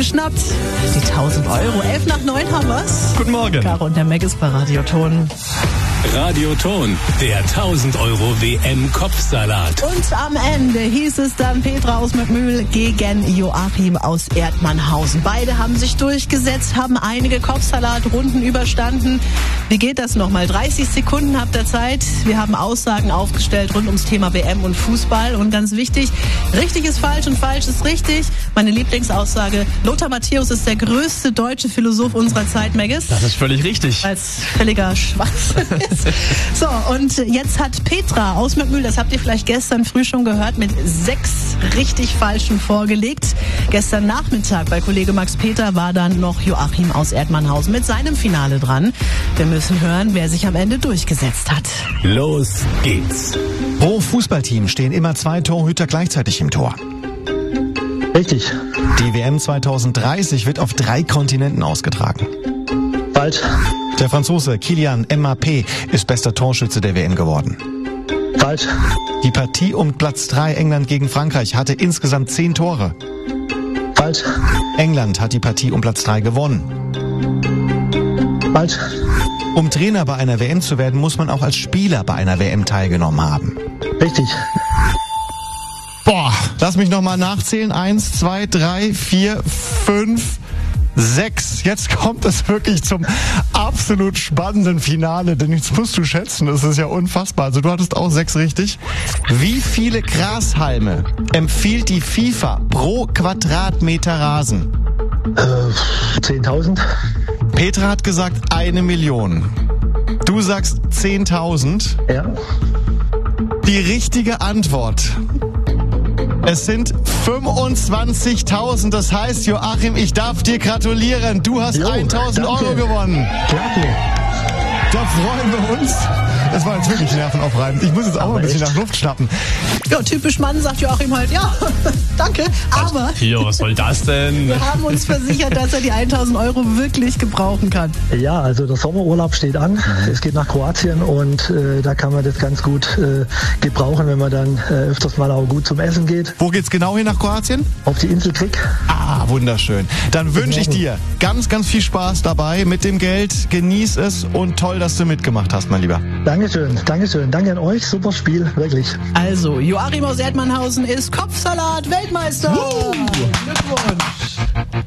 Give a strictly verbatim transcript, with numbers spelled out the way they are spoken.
geschnappt. Die tausend Euro. elf nach neun haben wir's. Guten Morgen. Caro und der Meg ist bei Radioton. Radioton, der tausend Euro W M-Kopfsalat. Und am Ende hieß es dann Petra aus Möckmühl gegen Joachim aus Erdmannhausen. Beide haben sich durchgesetzt, haben einige Kopfsalatrunden überstanden. Wie geht das nochmal? dreißig Sekunden habt ihr Zeit. Wir haben Aussagen aufgestellt rund ums Thema W M und Fußball. Und ganz wichtig, richtig ist falsch und falsch ist richtig. Meine Lieblingsaussage, Lothar Matthäus ist der größte deutsche Philosoph unserer Zeit, Megis. Das ist völlig richtig. Als völliger Schwachsinn ist. So, und jetzt hat Petra aus Möckmühl, das habt ihr vielleicht gestern früh schon gehört, mit sechs richtig falschen vorgelegt. Gestern Nachmittag bei Kollege Max Peter war dann noch Joachim aus Erdmannhausen mit seinem Finale dran. Wir müssen hören, wer sich am Ende durchgesetzt hat. Los geht's. Pro Fußballteam stehen immer zwei Torhüter gleichzeitig im Tor. Richtig. Die W M zwanzig dreißig wird auf drei Kontinenten ausgetragen. Falsch. Der Franzose Kylian Mbappé ist bester Torschütze der W M geworden. Falsch. Die Partie um Platz drei England gegen Frankreich hatte insgesamt zehn Tore. Falsch. England hat die Partie um Platz drei gewonnen. Falsch. Um Trainer bei einer W M zu werden, muss man auch als Spieler bei einer W M teilgenommen haben. Richtig. Boah, lass mich nochmal nachzählen. Eins, zwei, drei, vier, fünf, sechs. Jetzt kommt es wirklich zum absolut spannenden Finale, denn jetzt musst du schätzen, das ist ja unfassbar. Also du hattest auch sechs richtig. Wie viele Grashalme empfiehlt die FIFA pro Quadratmeter Rasen? Äh, zehntausend. Petra hat gesagt eine Million. Du sagst zehntausend. Ja. Die richtige Antwort: es sind fünfundzwanzigtausend. Das heißt, Joachim, ich darf dir gratulieren. Du hast Jo, tausend danke. Euro gewonnen. Klasse. Da freuen wir uns. Das war jetzt wirklich nervenaufreibend. Ich muss jetzt auch Aber mal ein bisschen echt? nach Luft schnappen. Ja, typisch Mann, sagt Joachim halt, ja, danke, aber Hier, was soll das denn? wir haben uns versichert, dass er die tausend Euro wirklich gebrauchen kann. Ja, also der Sommerurlaub steht an. Es geht nach Kroatien und äh, da kann man das ganz gut äh, gebrauchen, wenn man dann äh, öfters mal auch gut zum Essen geht. Wo geht's genau hin nach Kroatien? Auf die Insel Krieg. Ah, wunderschön. Dann wünsche ich dir ganz, ganz viel Spaß dabei mit dem Geld. Genieß es und toll, dass du mitgemacht hast, mein Lieber. Dankeschön, Dankeschön. Danke an euch. Super Spiel, wirklich. Also, Joachim aus Erdmannhausen ist Kopfsalat-Weltmeister. Glückwunsch.